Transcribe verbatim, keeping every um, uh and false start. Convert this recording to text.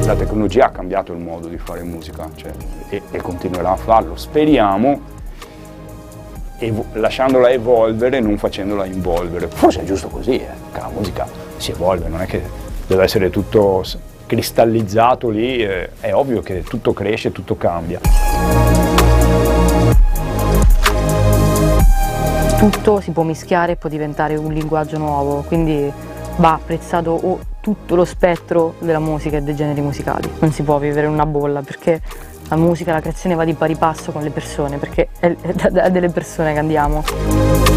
la tecnologia ha cambiato il modo di fare musica, cioè, e, e continuerà a farlo, speriamo, evo- lasciandola evolvere, non facendola involvere. Forse è giusto così, eh, che la musica si evolve, non è che deve essere tutto cristallizzato lì, eh, è ovvio che tutto cresce, tutto cambia. Tutto si può mischiare e può diventare un linguaggio nuovo, quindi va apprezzato oh, tutto lo spettro della musica e dei generi musicali. Non si può vivere in una bolla, perché la musica, la creazione va di pari passo con le persone, perché è, è da, da delle persone che andiamo.